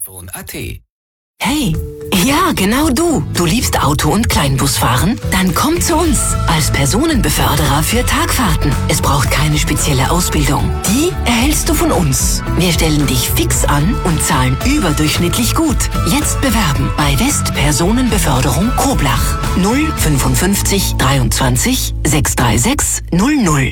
Telefon.at. Hey, ja, genau du. Du liebst Auto- und Kleinbusfahren? Dann komm zu uns als Personenbeförderer für Tagfahrten. Es braucht keine spezielle Ausbildung. Die erhältst du von uns. Wir stellen dich fix an und zahlen überdurchschnittlich gut. Jetzt bewerben bei West Personenbeförderung Koblach 055 23 636 00.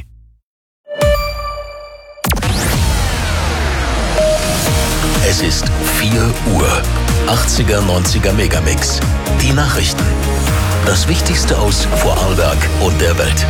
Es ist 4 Uhr. 80er, 90er Megamix. Die Nachrichten. Das Wichtigste aus Vorarlberg und der Welt.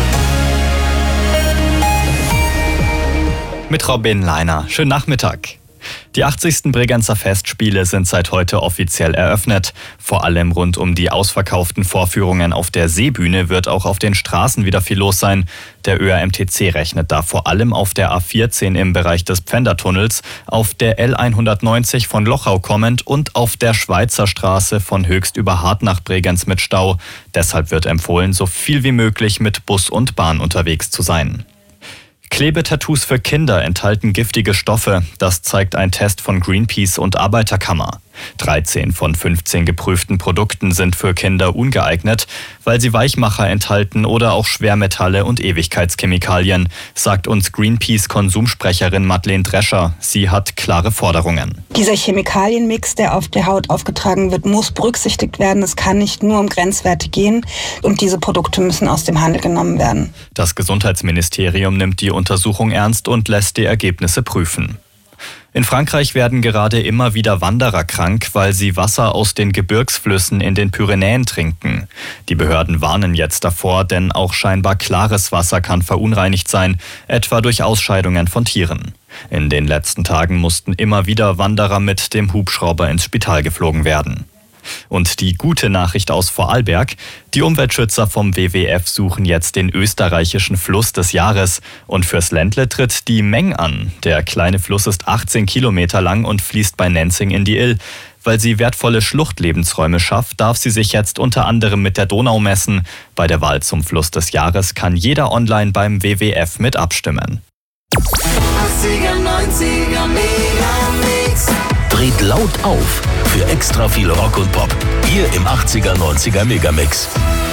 Mit Robin Leiner. Schönen Nachmittag. Die 80. Bregenzer Festspiele sind seit heute offiziell eröffnet. Vor allem rund um die ausverkauften Vorführungen auf der Seebühne wird auch auf den Straßen wieder viel los sein. Der ÖRMTC rechnet da vor allem auf der A14 im Bereich des Pfändertunnels, auf der L190 von Lochau kommend und auf der Schweizer Straße von Höchst über Hart nach Bregenz mit Stau. Deshalb wird empfohlen, so viel wie möglich mit Bus und Bahn unterwegs zu sein. Klebetattoos für Kinder enthalten giftige Stoffe. Das zeigt ein Test von Greenpeace und Arbeiterkammer. 13 von 15 geprüften Produkten sind für Kinder ungeeignet, weil sie Weichmacher enthalten oder auch Schwermetalle und Ewigkeitschemikalien, sagt uns Greenpeace-Konsumsprecherin Madeleine Drescher. Sie hat klare Forderungen. Dieser Chemikalienmix, der auf der Haut aufgetragen wird, muss berücksichtigt werden. Es kann nicht nur um Grenzwerte gehen und diese Produkte müssen aus dem Handel genommen werden. Das Gesundheitsministerium nimmt die Untersuchung ernst und lässt die Ergebnisse prüfen. In Frankreich werden gerade immer wieder Wanderer krank, weil sie Wasser aus den Gebirgsflüssen in den Pyrenäen trinken. Die Behörden warnen jetzt davor, denn auch scheinbar klares Wasser kann verunreinigt sein, etwa durch Ausscheidungen von Tieren. In den letzten Tagen mussten immer wieder Wanderer mit dem Hubschrauber ins Spital geflogen werden. Und die gute Nachricht aus Vorarlberg: Die Umweltschützer vom WWF suchen jetzt den österreichischen Fluss des Jahres. Und fürs Ländle tritt die Meng an. Der kleine Fluss ist 18 Kilometer lang und fließt bei Nenzing in die Ill. Weil sie wertvolle Schluchtlebensräume schafft, darf sie sich jetzt unter anderem mit der Donau messen. Bei der Wahl zum Fluss des Jahres kann jeder online beim WWF mit abstimmen. 80er, 90er Megamix. Dreht laut auf für extra viel Rock und Pop. Hier im 80er, 90er Megamix.